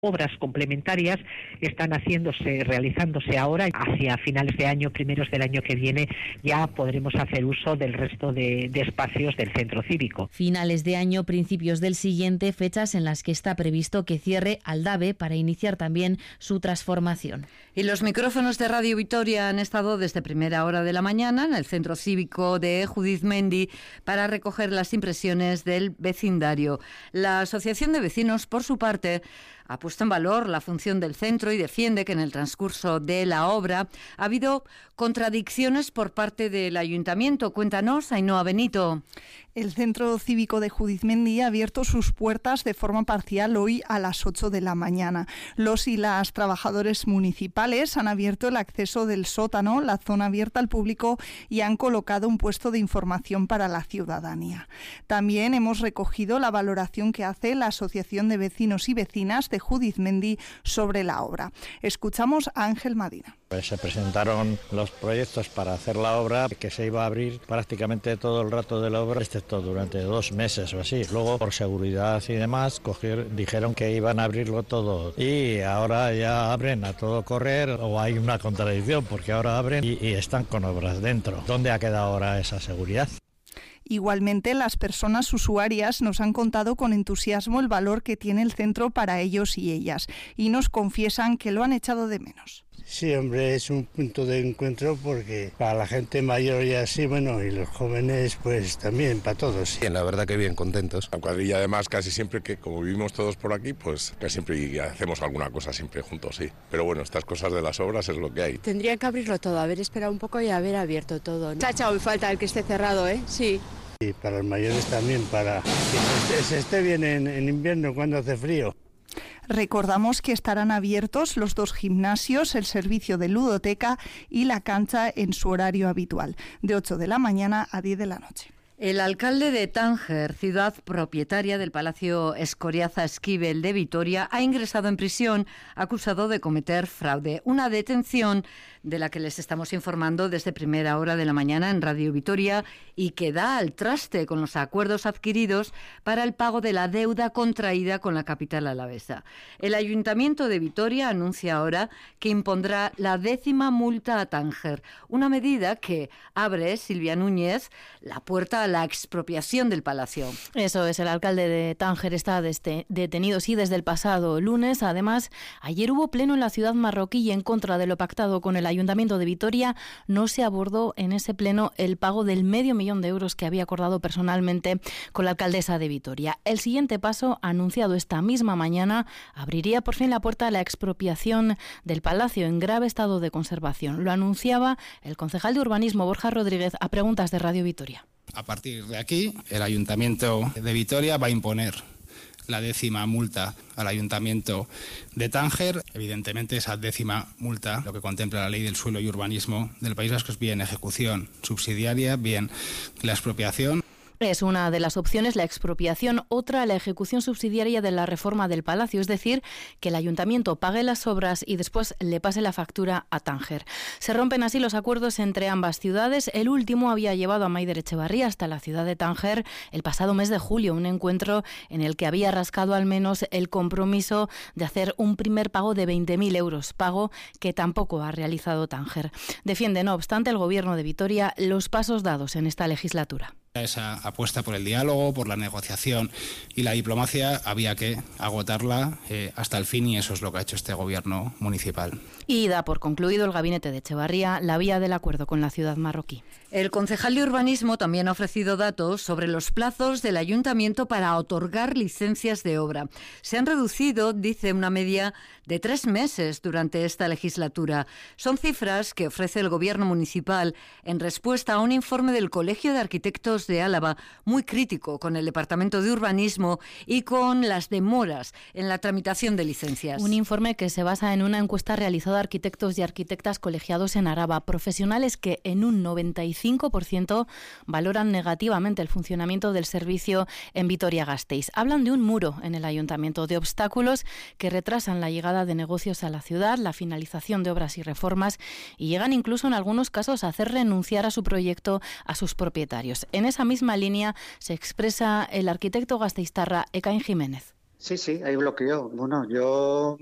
Obras complementarias están realizándose ahora. Hacia finales de año, primeros del año que viene, ya podremos hacer uso del resto de espacios del centro cívico. Finales de año, principios del siguiente, fechas en las que está previsto que cierre Aldave para iniciar también su transformación. Y los micrófonos de Radio Vitoria han estado desde primera hora de la mañana en el centro cívico de Judizmendi para recoger las impresiones del vecindario. La Asociación de Vecinos, por su parte, ha puesto en valor la función del centro y defiende que en el transcurso de la obra ha habido contradicciones por parte del ayuntamiento. Cuéntanos, Ainhoa Benito. El Centro Cívico de Judizmendi ha abierto sus puertas de forma parcial hoy a las 8 de la mañana. Los y las trabajadores municipales han abierto el acceso del sótano, la zona abierta al público, y han colocado un puesto de información para la ciudadanía. También hemos recogido la valoración que hace la Asociación de Vecinos y Vecinas de Judizmendi sobre la obra. Escuchamos a Ángel Madina. Se presentaron los proyectos para hacer la obra, que se iba a abrir prácticamente todo el rato de la obra, excepto durante 2 meses o así. Luego, por seguridad y demás, dijeron que iban a abrirlo todo. Y ahora ya abren a todo correr, o hay una contradicción, porque ahora abren y están con obras dentro. ¿Dónde ha quedado ahora esa seguridad? Igualmente, las personas usuarias nos han contado con entusiasmo el valor que tiene el centro para ellos y ellas, y nos confiesan que lo han echado de menos. Sí, hombre, es un punto de encuentro porque para la gente mayor y así, bueno, y los jóvenes pues también, para todos. Bien, la verdad que bien, contentos. La cuadrilla además casi siempre que como vivimos todos por aquí, pues casi siempre hacemos alguna cosa siempre juntos, sí. Pero bueno, estas cosas de las obras es lo que hay. Tendrían que abrirlo todo, haber esperado un poco y haber abierto todo, ¿no? Se ha echado en falta el que esté cerrado, ¿eh? Sí. Y para los mayores también, para que se esté bien en invierno cuando hace frío. Recordamos que estarán abiertos los 2 gimnasios, el servicio de ludoteca y la cancha en su horario habitual, de 8 de la mañana a 10 de la noche. El alcalde de Tánger, ciudad propietaria del Palacio Escoriaza Esquivel de Vitoria, ha ingresado en prisión acusado de cometer fraude. Una detención de la que les estamos informando desde primera hora de la mañana en Radio Vitoria y que da al traste con los acuerdos adquiridos para el pago de la deuda contraída con la capital alavesa. El Ayuntamiento de Vitoria anuncia ahora que impondrá la 10ª multa a Tánger, una medida que abre, Silvia Núñez, la puerta a la expropiación del palacio. Eso es, el alcalde de Tánger está detenido, sí, desde el pasado lunes. Además, ayer hubo pleno en la ciudad marroquí y en contra de lo pactado con el Ayuntamiento de Vitoria, no se abordó en ese pleno el pago del $500.000 de euros que había acordado personalmente con la alcaldesa de Vitoria. El siguiente paso, anunciado esta misma mañana, abriría por fin la puerta a la expropiación del palacio en grave estado de conservación. Lo anunciaba el concejal de urbanismo Borja Rodríguez a preguntas de Radio Vitoria. A partir de aquí, el Ayuntamiento de Vitoria va a imponer la 10ª multa al Ayuntamiento de Tánger. Evidentemente, esa 10ª multa, lo que contempla la Ley del Suelo y Urbanismo del País Vasco, es bien ejecución subsidiaria, bien la expropiación. Es una de las opciones la expropiación, otra la ejecución subsidiaria de la reforma del palacio, es decir, que el ayuntamiento pague las obras y después le pase la factura a Tánger. Se rompen así los acuerdos entre ambas ciudades. El último había llevado a Maider Etxebarria hasta la ciudad de Tánger el pasado mes de julio, un encuentro en el que había rascado al menos el compromiso de hacer un primer pago de 20.000 euros, pago que tampoco ha realizado Tánger. Defiende, no obstante, el gobierno de Vitoria los pasos dados en esta legislatura. Esa apuesta por el diálogo, por la negociación y la diplomacia había que agotarla hasta el fin, y eso es lo que ha hecho este gobierno municipal. Y da por concluido el gabinete de Etxebarria la vía del acuerdo con la ciudad marroquí. El concejal de urbanismo también ha ofrecido datos sobre los plazos del ayuntamiento para otorgar licencias de obra. Se han reducido, dice, una media de 3 meses durante esta legislatura. Son cifras que ofrece el gobierno municipal en respuesta a un informe del Colegio de Arquitectos de Álava muy crítico con el Departamento de Urbanismo y con las demoras en la tramitación de licencias. Un informe que se basa en una encuesta realizada a arquitectos y arquitectas colegiados en Araba, profesionales que en un 95% valoran negativamente el funcionamiento del servicio en Vitoria-Gasteiz. Hablan de un muro en el ayuntamiento, de obstáculos que retrasan la llegada de negocios a la ciudad, la finalización de obras y reformas, y llegan incluso en algunos casos a hacer renunciar a su proyecto a sus propietarios. En esa misma línea se expresa el arquitecto gasteiztarra Ekain Jiménez. Sí, hay bloqueo. Bueno, yo